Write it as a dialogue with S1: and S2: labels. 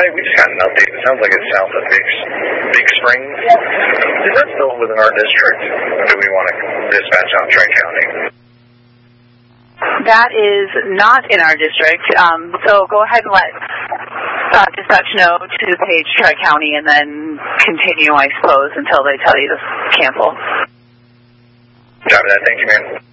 S1: Hey, we just got an update. It sounds like it's south of Big Springs. Is that still within our district? Or do we want to dispatch out Tri County?
S2: That is not in our district. So go ahead and let dispatch know to page Tri County and then continue, I suppose, until they tell you to cancel.
S1: Copy that. Thank you, man.